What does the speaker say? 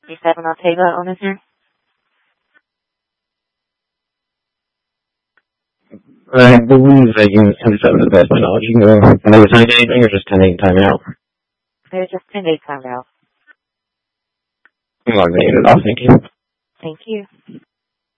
You said when I'll take that on, sir? I believe that you can set the best knowledge. You can go when they assign anything or just 10-8 time out. They're just 10 days time out. Log that unit off, thank you. Thank you.